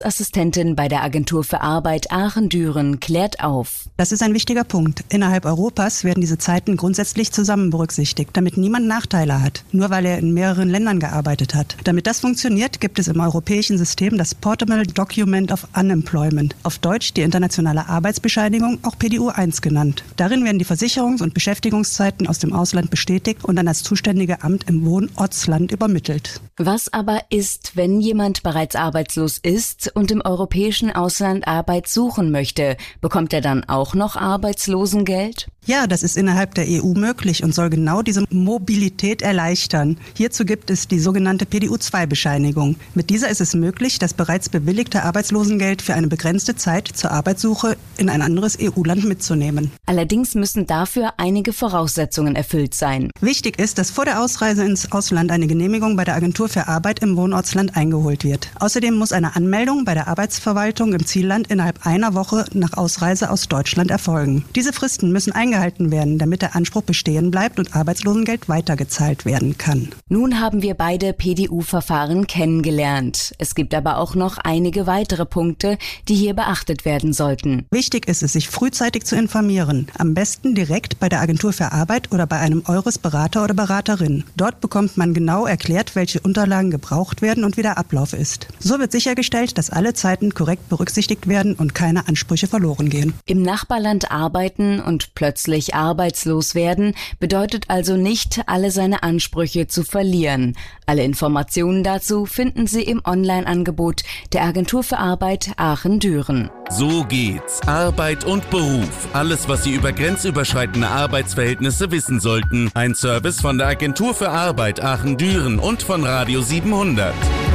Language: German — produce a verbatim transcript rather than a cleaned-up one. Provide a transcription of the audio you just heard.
Assistentin bei der Agentur für Arbeit Aachen-Düren klärt auf. Das ist ein wichtiger Punkt. Innerhalb Europas werden diese Zeiten grundsätzlich zusammen berücksichtigt, damit niemand Nachteile hat, nur weil er in mehreren Ländern gearbeitet hat. Damit das funktioniert, gibt es im europäischen System das Portable Document of Unemployment, auf Deutsch die internationale Arbeitsbescheinigung, auch P D U eins genannt. Darin werden die Versicherungs- und Beschäftigungszeiten aus dem Ausland bestätigt und an das zuständige Amt im Wohnortsland übermittelt. Was aber ist, wenn jemand bereits arbeitslos ist und im europäischen Ausland Arbeit suchen möchte? Bekommt er dann auch noch Arbeitslosengeld? Ja, das ist innerhalb der E U möglich und soll genau diese Mobilität erleichtern. Hierzu gibt es die sogenannte P D U zwei Bescheinigung. Mit dieser ist es möglich, das bereits bewilligte Arbeitslosengeld für eine begrenzte Zeit zur Arbeitssuche in ein anderes E U-Land mitzunehmen. Allerdings müssen dafür einige Voraussetzungen erfüllt sein. Wichtig ist, dass vor der Ausreise ins Ausland eine Genehmigung bei der Agentur für Arbeit im Wohnortsland eingeholt wird. Außerdem muss eine Anmeldung bei der Arbeitsverwaltung im Zielland innerhalb einer Woche nach Ausreise aus Deutschland erfolgen. Diese Fristen müssen eingehalten werden, damit der Anspruch bestehen bleibt und Arbeitslosengeld weitergezahlt werden kann. Nun haben wir beide P D U-Verfahren kennengelernt. Es gibt aber auch noch einige weitere Punkte, die hier beachtet werden sollten. Wichtig ist es, sich frühzeitig zu informieren. Am besten direkt bei der Agentur für Arbeit oder bei einem Eures-Berater oder Beraterin. Dort bekommt man genau erklärt, welche Unterlagen gebraucht werden und wie der Ablauf ist. So wird sichergestellt, dass alle Zeiten korrekt berücksichtigt werden und keine Ansprüche verloren gehen. Im Nachbarland arbeiten und plötzlich arbeitslos werden, bedeutet also nicht, alle seine Ansprüche zu verlieren. Alle Informationen dazu finden Sie im Online-Angebot der Agentur für Arbeit Aachen-Düren. So geht's. Arbeit und Beruf. Alles, was Sie über grenzüberschreitende Arbeitsverhältnisse wissen sollten. Ein Service von der Agentur für Arbeit Aachen-Düren und von Radio siebenhundert.